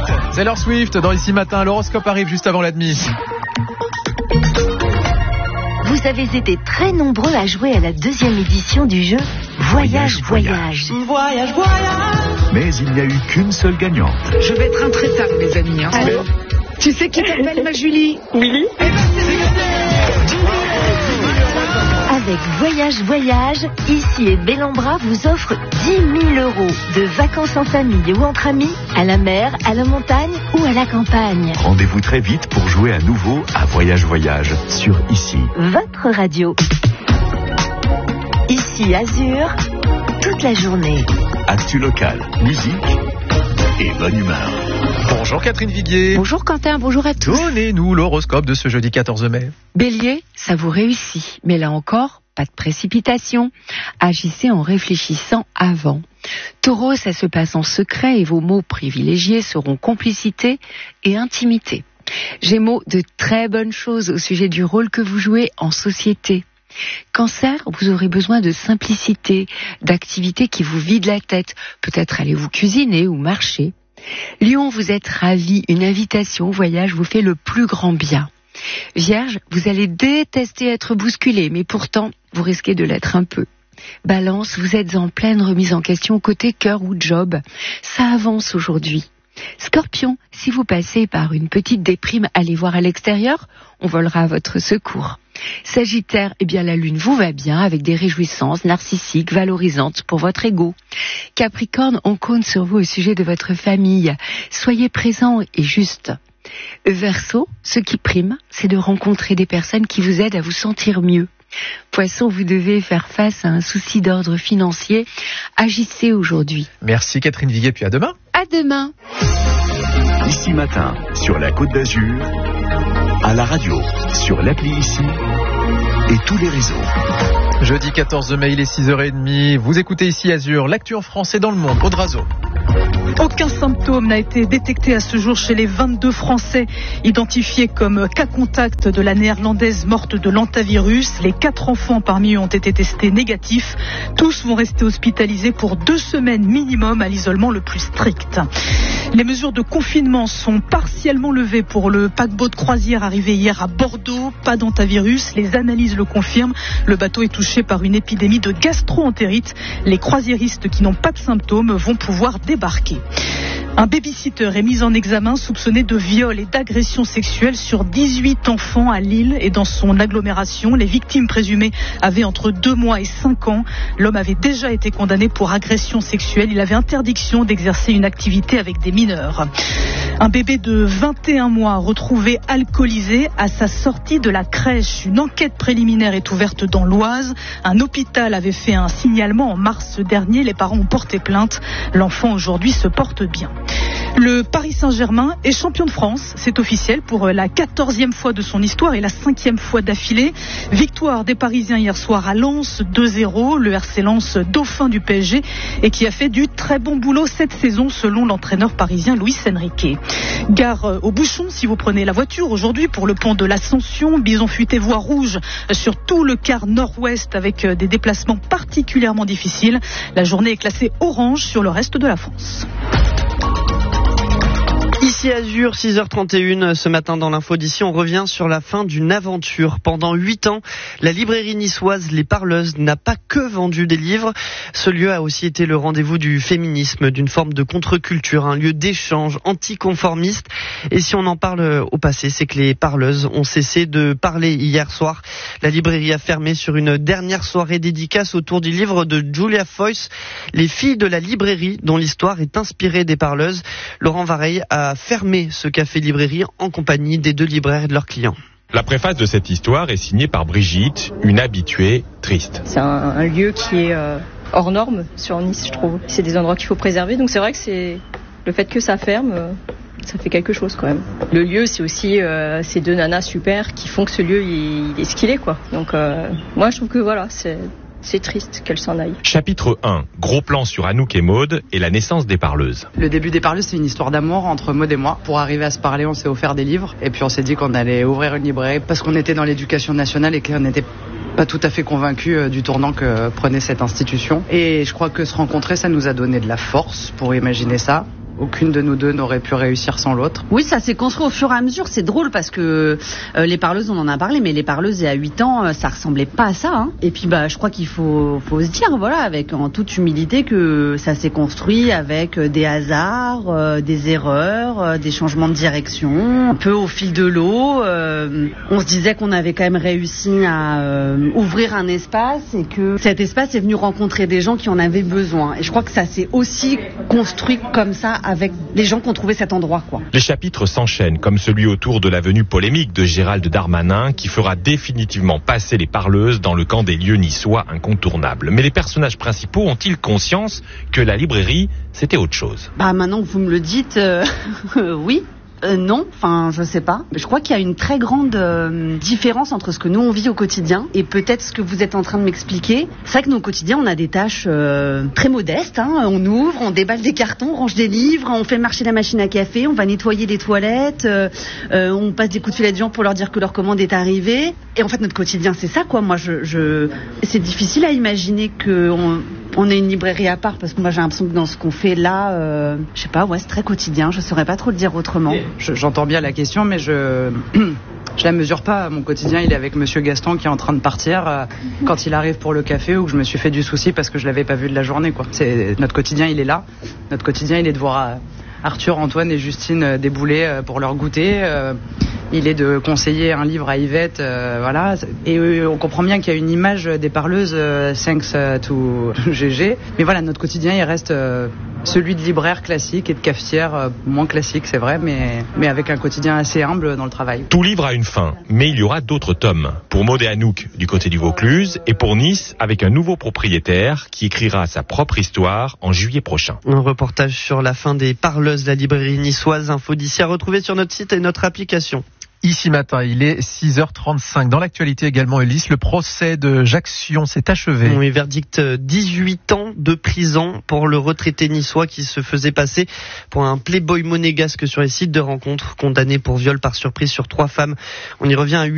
Taylor Swift dans Ici Matin. L'horoscope arrive juste avant la demi. Vous avez été très nombreux à jouer à la 2e édition du jeu Voyage. Mais il n'y a eu qu'une seule gagnante. Je vais être intraitable, les amis. Allô ? Tu sais qui t'appelle, ma Julie ? Oui. Avec Voyage, Ici et Bellambra vous offre 10 000 € de vacances en famille ou entre amis, à la mer, à la montagne ou à la campagne. Rendez-vous très vite pour jouer à nouveau à Voyage sur Ici. Votre radio. Ici Azur, toute la journée. Actu locale, musique et bonne humeur. Bonjour Catherine Viguier. Bonjour Quentin, bonjour à tous. Donnez-nous l'horoscope de ce jeudi 14 mai. Bélier, ça vous réussit, mais là encore, pas de précipitation. Agissez en réfléchissant avant. Taureau, ça se passe en secret et vos mots privilégiés seront complicité et intimité. Gémeaux, de très bonnes choses au sujet du rôle que vous jouez en société. Cancer, vous aurez besoin de simplicité, d'activités qui vous vident la tête. Peut-être allez-vous cuisiner ou marcher. Lion, vous êtes ravi, une invitation au voyage vous fait le plus grand bien. Vierge, vous allez détester être bousculé, mais pourtant, vous risquez de l'être un peu. Balance, vous êtes en pleine remise en question côté cœur ou job. Ça avance aujourd'hui. Scorpion, si vous passez par une petite déprime, allez voir à l'extérieur, on volera à votre secours. Sagittaire, eh bien la lune vous va bien avec des réjouissances narcissiques valorisantes pour votre ego. Capricorne, on compte sur vous au sujet de votre famille. Soyez présent et juste. Verseau, ce qui prime, c'est de rencontrer des personnes qui vous aident à vous sentir mieux. Poisson, vous devez faire face à un souci d'ordre financier. Agissez aujourd'hui. Merci Catherine Viguier, puis à demain. À demain. Ici Matin, sur la Côte d'Azur, à la radio, sur l'appli Ici et tous les réseaux. Jeudi 14 mai, il est 6h30. Vous écoutez Ici Azur, l'actu en français dans le monde. Audrazo. Aucun symptôme n'a été détecté à ce jour chez les 22 Français identifiés comme cas contact de la néerlandaise morte de l'hantavirus. Les 4 enfants parmi eux ont été testés négatifs. Tous vont rester hospitalisés pour 2 semaines minimum à l'isolement le plus strict. Les mesures de confinement sont partiellement levées pour le paquebot de croisière arrivé hier à Bordeaux. Pas d'hantavirus, les analyses le confirment. Le bateau est touché par une épidémie de gastro-entérite. Les croisiéristes qui n'ont pas de symptômes vont pouvoir débarquer. Un babysitter est mis en examen soupçonné de viol et d'agression sexuelle sur 18 enfants à Lille et dans son agglomération. Les victimes présumées avaient entre 2 mois et 5 ans. L'homme avait déjà été condamné pour agression sexuelle. Il avait interdiction d'exercer une activité avec des mineurs. Un bébé de 21 mois retrouvé alcoolisé à sa sortie de la crèche. Une enquête préliminaire est ouverte dans l'Oise. Un hôpital avait fait un signalement en mars dernier. Les parents ont porté plainte. L'enfant aujourd'hui se porte bien. Le Paris Saint-Germain est champion de France, c'est officiel pour la 14e fois de son histoire et la 5e fois d'affilée. Victoire des Parisiens hier soir à Lens, 2-0, le RC Lens dauphin du PSG et qui a fait du très bon boulot cette saison selon l'entraîneur parisien Luis Enrique. Gare aux bouchons si vous prenez la voiture aujourd'hui pour le pont de l'Ascension, bison futé voie rouge sur tout le quart nord-ouest avec des déplacements particulièrement difficiles. La journée est classée orange sur le reste de la France. Ici Azur, 6h31, ce matin dans l'info d'ici, on revient sur la fin d'une aventure. Pendant 8 ans, la librairie niçoise Les Parleuses n'a pas que vendu des livres. Ce lieu a aussi été le rendez-vous du féminisme, d'une forme de contre-culture, un lieu d'échange anticonformiste. Et si on en parle au passé, c'est que les Parleuses ont cessé de parler hier soir. La librairie a fermé sur une dernière soirée dédicace autour du livre de Julia Foyce, Les filles de la librairie, dont l'histoire est inspirée des Parleuses. Laurent Vareille a fermé ce café-librairie en compagnie des 2 libraires et de leurs clients. La préface de cette histoire est signée par Brigitte, une habituée triste. C'est un lieu qui est hors norme sur Nice, je trouve. C'est des endroits qu'il faut préserver, donc c'est vrai que c'est le fait que ça ferme, ça fait quelque chose quand même. Le lieu, c'est aussi ces 2 nanas super qui font que ce lieu il est ce qu'il est, quoi. Donc moi, je trouve que voilà, c'est triste qu'elle s'en aille. Chapitre 1, gros plan sur Anouk et Maude et la naissance des Parleuses. Le début des Parleuses, c'est une histoire d'amour entre Maude et moi. Pour arriver à se parler, on s'est offert des livres et puis on s'est dit qu'on allait ouvrir une librairie parce qu'on était dans l'éducation nationale et qu'on n'était pas tout à fait convaincus du tournant que prenait cette institution. Et je crois que se rencontrer, ça nous a donné de la force pour imaginer ça. aucune de nous deux n'aurait pu réussir sans l'autre. Oui, ça s'est construit au fur et à mesure. C'est drôle parce que les parleuses, on en a parlé, mais les parleuses, il y a 8 ans, ça ressemblait pas à ça. Hein. Et puis, je crois qu'il faut se dire, voilà, avec en toute humilité, que ça s'est construit avec des hasards, des erreurs, des changements de direction, un peu au fil de l'eau. On se disait qu'on avait quand même réussi à ouvrir un espace et que cet espace est venu rencontrer des gens qui en avaient besoin. Et je crois que ça s'est aussi construit comme ça avec les gens qui ont trouvé cet endroit, quoi. Les chapitres s'enchaînent, comme celui autour de la venue polémique de Gérald Darmanin, qui fera définitivement passer les parleuses dans le camp des lieux niçois incontournables. Mais les personnages principaux ont-ils conscience que la librairie, c'était autre chose? Maintenant que vous me le dites, oui. Non, je sais pas. Je crois qu'il y a une très grande différence entre ce que nous on vit au quotidien et peut-être ce que vous êtes en train de m'expliquer. C'est vrai que nous au quotidien on a des tâches très modestes. On ouvre, on déballe des cartons, on range des livres, on fait marcher la machine à café, on va nettoyer des toilettes, on passe des coups de fil à des gens pour leur dire que leur commande est arrivée. Et en fait notre quotidien c'est ça, quoi. Moi c'est difficile à imaginer on ait une librairie à part parce que moi j'ai l'impression que dans ce qu'on fait là, je sais pas, c'est très quotidien. Je saurais pas trop le dire autrement. J'entends bien la question, mais je la mesure pas. Mon quotidien, il est avec Monsieur Gaston qui est en train de partir quand il arrive pour le café, ou que je me suis fait du souci parce que je l'avais pas vu de la journée, quoi. Notre quotidien, il est là. Notre quotidien, il est de voir Arthur, Antoine et Justine débouler pour leur goûter. Il est de conseiller un livre à Yvette, voilà. Et on comprend bien qu'il y a une image des parleuses, thanks to GG. Mais voilà, notre quotidien, il reste celui de libraire classique et de cafetière moins classique, c'est vrai, mais avec un quotidien assez humble dans le travail. Tout livre a une fin, mais il y aura d'autres tomes. Pour Maud et Anouk, du côté du Vaucluse, et pour Nice, avec un nouveau propriétaire qui écrira sa propre histoire en juillet prochain. Un reportage sur la fin des parleuses, la librairie niçoise, info d'ici à retrouver sur notre site et notre application. Ici matin, il est 6h35. Dans l'actualité également, Ulysse, le procès de Jacques Sion s'est achevé. Oui, verdict 18 ans de prison pour le retraité niçois qui se faisait passer pour un playboy monégasque sur les sites de rencontres, condamné pour viol par surprise sur 3 femmes. On y revient à